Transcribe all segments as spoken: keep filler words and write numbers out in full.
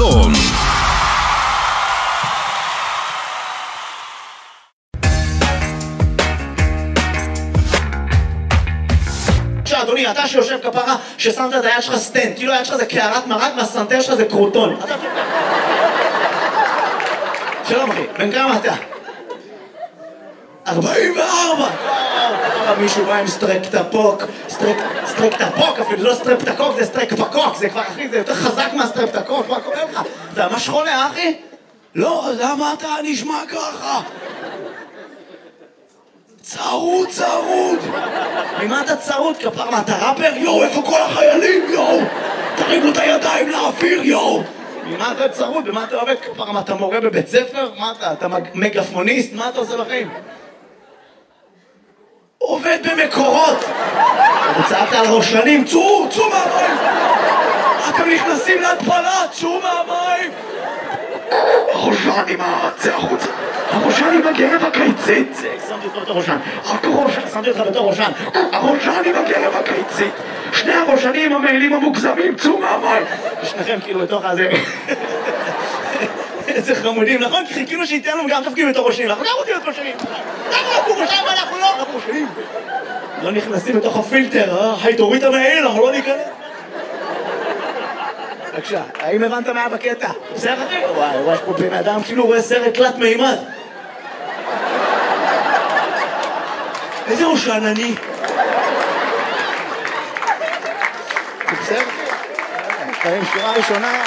חסון. אדוני, אתה שיושב כפרה ששמת את היד שלך סטנד, כאילו היד שלך זה קערת מרק והסנטר שלך זה קרוטון. שלום אחי, בן כמה אתה? ארבעים וארבע! מישהו בא עם סטרפטפוק, סטרפטפוק אפילו, לא סטרפטקוק, זה סטרפטפוק, זה כבר אחי, זה יותר חזק מהסטרפטקוק, מה קורה לך? אתה ממש חולה אחי? לא, למה אתה נשמע ככה? צרוד, צרוד! ממה אתה צרוד? כפר, מה אתה ראפר? יואו, איפה כל החיילים? יואו! תרימו את הידיים לאוויר, יואו! ממה אתה צרוד? במה אתה עובד? כפר, מה אתה מורה בבית ספר? מה אתה? אתה מגפוניסט? מה אתה עושה בחיים? עובד במקורות! אתה צעקת על ראשנים, צאו! צאו מהמים! אתם נכנסים להתפלה! צאו מהמים! הראשן עם הצא החוצה! הראשן עם הגרב הקיצית! שמתי אותך בתור ראשן! שמתי אותך בתור ראשן! הראשן עם הגרב הקיצית! שני הראשנים המעילים המוגזמים! צאו מהמים! שניכם כאילו בתוך הזה... איזה חמודים, נכון? כי חיכינו שייתן לנו גם תפקיד בתור ראשנים! אנחנו גם רוצים להיות ראשנים! אנחנו לא ראשנים ואנחנו לא! אנחנו ראשנים! לא נכנסים בתוך הפילטר, אה? היי, תוריד את המעיל, אנחנו לא ניכנס! בבקשה, האם הבנת מה בקטע? בסדר אחי? וואי, וואי, יש פה בן אדם כאילו רואה סרט תלת מימד. איזה ראשן אני? בסדר אחי? חיים שורה ראשונה.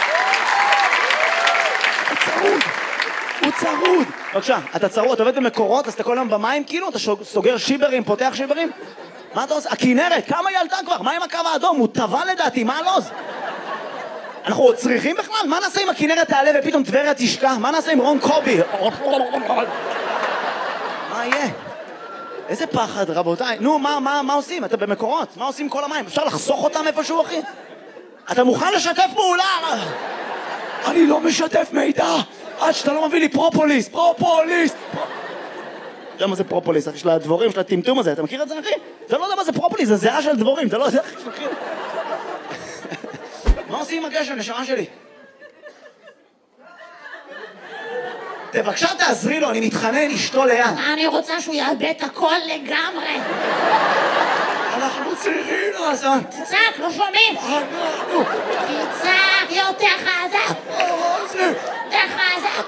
הוא צרוד. הוא צרוד. בבקשה, אתה צרוד, אתה עובד במקורות, אז אתה כל היום במים כאילו? אתה סוגר שיברים, פותח שיברים? מה אתה עושה? הכינרת, כמה היא עלתה כבר? מה עם הקו האדום? הוא טבע לדעתי, מה הלוז? אנחנו צריכים בכלל? מה נעשה אם הכינרת תעלה ופתאום טבריה תשקע? מה נעשה עם רון קובי? מה יהיה? איזה פחד רבותיי. נו, מה, מה, מה עושים? אתה במקורות? מה עושים כל המים? אפשר לחסוך אותם איפשהו אחי? אתה מוכן לשתף פעולה? אני לא משתף מידע עד שאתה לא מביא לי פרופוליס, פרופוליס. אתה יודע מה זה פרופוליס? אחי של הדבורים, של הטמטום הזה, אתה מכיר את זה אחי? אתה לא יודע מה זה פרופוליס, זה זהה של דבורים, אתה לא יודע איך מכיר. מה עושים עם הגשם, נשמה שלי? בבקשה תעזרי לו, אני מתחנן אשתו ליד. אני רוצה שהוא יאבד את הכל לגמרי. אנחנו צריכים לעשות. תצעק, לא שומעים. אנחנו. תצעק יותר חזק. יותר חזק.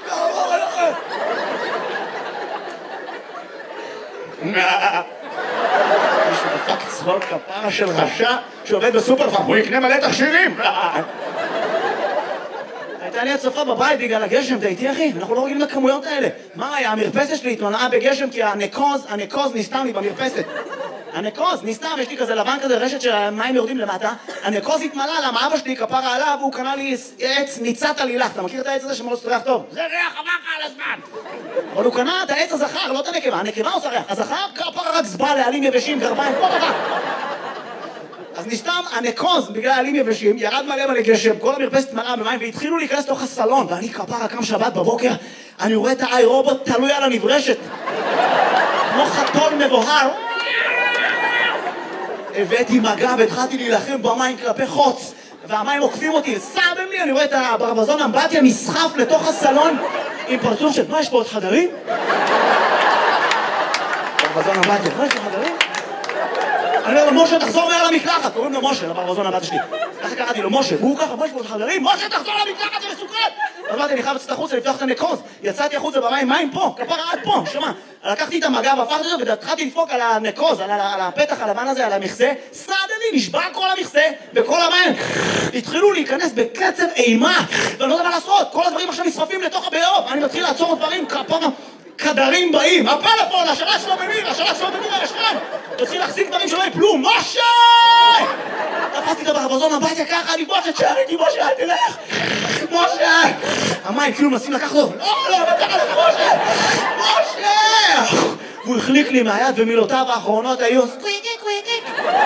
מישהו דפק צחוק כפרה של רשע שעובד בסופרפארם, הוא יקנה מלא תכשירים. הייתה לי הצפה בבית בגלל הגשם, אתה איתי אחי? אנחנו לא רגילים לכמויות האלה. מה היה? המרפסת שלי התמלאה בגשם כי הנקוז, הנקוז נסתם לי במרפסת. הנקוז נסתם, יש לי כזה לבן כזה, רשת שהמים יורדים למטה. הנקוז התמלא, למה אבא שלי כפרה עליו, והוא קנה לי עץ ניצת עלילך. אתה מכיר את העץ הזה שמאוד ריח טוב? זה ריח עבר לך על הזמן. אבל הוא קנה את העץ הזכר, לא את הנקבה. הנקבה עושה ריח. הזכר כפרה רק זבא לעלים יבשים, גרביים, כל דבר. אז נסתם הנקוז בגלל עלים יבשים, ירד מלא מלא גשם, כל המרפסת מלאה במים והתחילו להיכנס לתוך הסלון ואני כפרה קם שבת בבוקר, אני רואה את האי רובוט תלוי על הנברשת כמו חתול מבוהר. הבאתי מגע והתחלתי להילחם במים כלפי חוץ והמים עוקפים אותי, סתם לי, אני רואה את הברווזון אמבטיה נסחף לתוך הסלון עם פרצוף של מה יש פה עוד חדרים? ברווזון אמבטיה, מה יש פה חדרים? אני אומר לו, משה, תחזור מעל המקלחת. קוראים לו משה, לברווזון הבת שלי. ככה קראתי לו, משה, והוא ככה, משה, פה חברים, משה, תחזור למקלחת, זה מסוכן! אז אמרתי, אני חייב לצאת החוצה, לפתוח את הנקוז. יצאתי החוצה במים, מים פה, כפרה עד פה, שמה. לקחתי את המגע והפכתי אותו והתחלתי לדפוק על הנקוז, על הפתח הלבן הזה, על המכסה. סעד לי, נשבע כל המכסה, וכל המים התחילו להיכנס בקצב אימה. ואני לא יודע מה לעשות, כל הדברים עכשיו נשרפים לתוך הבאוב. אני מתחיל לעצור דברים, כפרה כדרים באים, הפלאפון, השלט שלו במיר, השלט שלו במיר הרשתן תתחיל להחזיק דברים שלא יפלו, משה! תפסתי את הברווזון הביתה ככה, אני משה, תשאר איתי, משה, אל תלך! משה! המים כאילו מנסים לקחת אותו, לא, לא, לא תקח לך, משה! משה! והוא החליק לי מהיד ומילותיו האחרונות היו סקוויקי, קוויקי!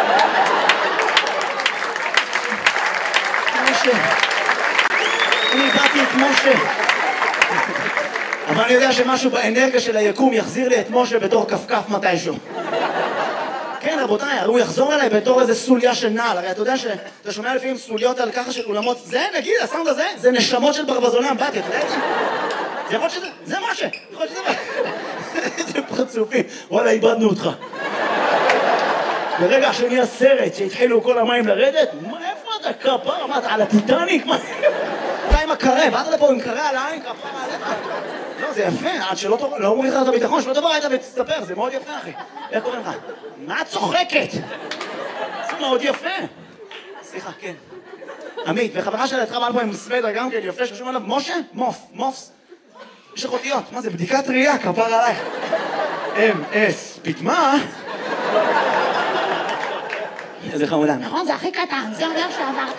משה! אני באתי את משה! אבל אני יודע שמשהו באנרגיה של היקום יחזיר לי את משה בתור כפכף מתישהו. כן, רבותיי, הוא יחזור אליי בתור איזה סוליה של נעל. הרי אתה יודע שאתה שומע לפעמים סוליות על ככה של אולמות. זה, נגיד, הסאונד הזה, זה נשמות של ברווזוני אמבטיה. אתה יודע את זה? זה יכול להיות שזה, זה משה. יכול להיות שזה מה. איזה פרצופים. וואלה, איבדנו אותך. ברגע שנהיה סרט שהתחילו כל המים לרדת, איפה אתה כפר? מה, אתה על הטיטניק? אתה עם הקרה, באת לפה עם קרה על העין, כפר עליך. לא, זה יפה, עד שלא אומרים לך את הביטחון, שלא תבוא היית ותסתפר, זה מאוד יפה, אחי. איך קוראים לך? מה את צוחקת? זה מאוד יפה. סליחה, כן. עמית, וחברה שלה התחברה פה עם סוודר גם כן, יפה, ששום עליו, משה? מוף, מופס. יש לך אותיות, מה זה, בדיקת ראייה, כפר עלייך. אם אס, פתמה? איזה חמודה. נכון, זה הכי קטן, זה אומר שעברת.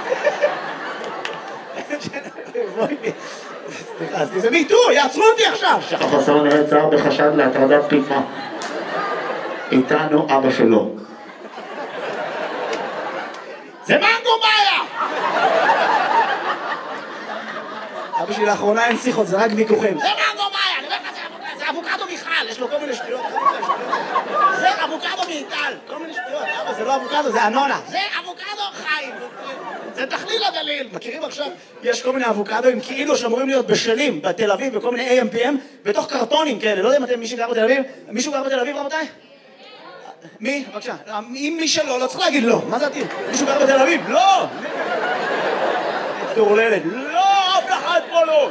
סליחה, זה מיטו, יעצרו אותי עכשיו! החסר נעצר בחשד להטרדת פתמה. איתנו אבא שלו. זה מנגו מאיה! אבא שלי לאחרונה אין שיחות, זה רק ויכוחים. זה מנגו מאיה, אני אומר לך, זה אבוקדו מיכל, יש לו כל מיני שטויות. זה אבוקדו מאיטל, כל מיני שטויות. אבא, זה לא אבוקדו, זה אנונה. זה אבוקדו חיים. זה תכליל הגליל. מכירים עכשיו? יש כל מיני אבוקדואים כאילו שאמורים להיות בשלים בתל אביב, בכל מיני איי אם פי אם, בתוך קרטונים כאלה. לא יודע אם אתם מישהו גר בתל אביב? מישהו גר בתל אביב, רבותיי? מי? בבקשה. אם מי שלא, לא צריך להגיד לא. מה זה עתיד? מישהו גר בתל אביב? לא! תורללת. לא! אף אחד פה לא!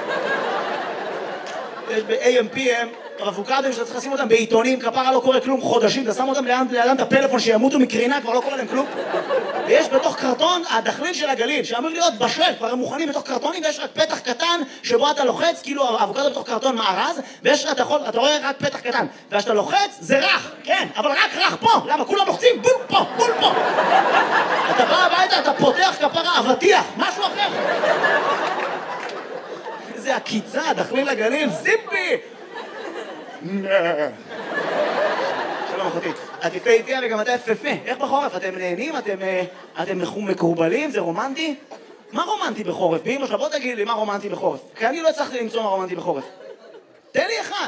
יש ב-איי אם פי אם אבוקדואים שאתה צריך לשים אותם בעיתונים, כפרה לא קורה כלום חודשים, אתה שם אותם לידם את הפלאפון שימותו מקרינה, כבר לא קורה להם כלום. ויש בתוך קרטון הדחליל של הגליל, שאמור להיות בשל, כבר הם מוכנים בתוך קרטונים, ויש רק פתח קטן שבו אתה לוחץ, כאילו האבוקדו בתוך קרטון מארז, ויש אתה יכול, אתה רואה רק פתח קטן, וכשאתה לוחץ זה רך, כן, אבל רק רך פה, למה? כולם לוחצים בול פה, בול פה. אתה בא הביתה, אתה פותח כפרה אבטיח, משהו אחר. איזה עקיצה, דחליל הגליל, זיפי! שלום אחותי, את יפה איתי וגם אתה יפה. איך בחורף? אתם נהנים? אתם מקורבלים? זה רומנטי? מה רומנטי בחורף? באמא שלה, בוא תגיד לי מה רומנטי בחורף, כי אני לא הצלחתי למצוא מה רומנטי בחורף. תן לי אחד.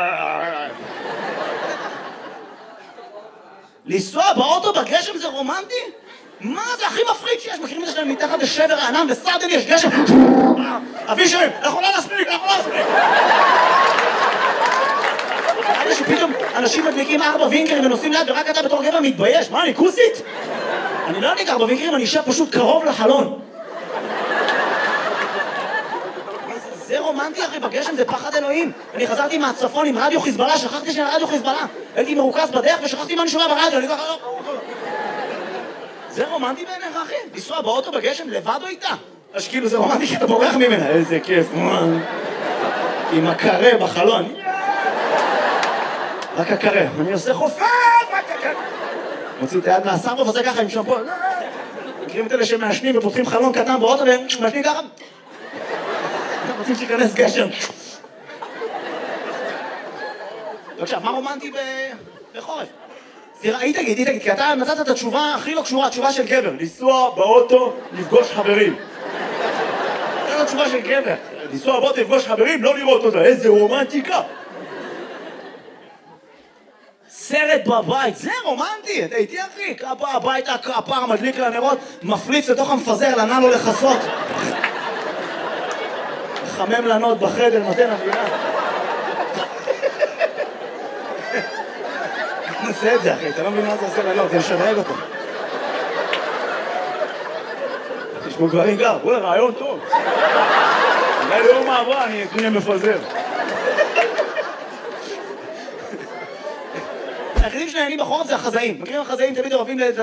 לנסוע באוטו בגשם זה רומנטי? מה זה הכי מפחיד שיש? מכירים את זה שלהם מתחת לשבר הענן וסרדן יש גשם? אבי שרים, אנחנו לא נספיק, אנחנו לא נספיק. נראה לי שפתאום אנשים מדליקים ארבע וינקרים ונוסעים ליד ורק אתה בתור גבר מתבייש. מה, אני כוסית? אני לא אדליק ארבע וינקרים, אני אשב פשוט קרוב לחלון. זה רומנטי אחי, בגשם זה פחד אלוהים. אני חזרתי מהצפון עם רדיו חיזבאללה, שכחתי שאני רדיו חיזבאללה. הייתי מרוכז בדרך ושכחתי מה אני שומע ברדיו, אני ככה לא... זה רומנטי בעיניך אחי? לנסוע באוטו בגשם לבד או איתה? אז כאילו זה רומנטי כי אתה בורח ממנה. איזה כיף, מן. עם הקרה בחלון. רק הקרה. אני עושה חופף, רק הקרה. מוציא את היד מהסרבו ועושה ככה עם שמפו. מכירים את אלה שמעשנים ופותחים חלון קטן באוטו ומעשנים ככה? רוצים שיכנס גשם. בבקשה, מה רומנטי בחורף? היא תגיד, היא תגיד, כי אתה נתת את התשובה הכי לא קשורה, התשובה של גבר. לנסוע באוטו, לפגוש חברים. זאת התשובה של גבר. לנסוע באוטו, לפגוש חברים, לא לראות אותה. איזה רומנטיקה. סרט בבית, זה רומנטי. אתה איתי אחי, כפה הביתה, כפר, מדליק לנרות, מפליץ לתוך המפזר, לנע לו לחסות. חמם לנות בחדר, נותן אווירה. נעשה את זה אחי, אתה לא מבין מה זה עושה לנות, זה משדרג אותו. תשמעו גברים גר, בואי רעיון טוב. אולי ליום מעברה אני אקנה מפזר. היחידים שנהנים בחורף זה החזאים. מכירים החזאים תמיד אוהבים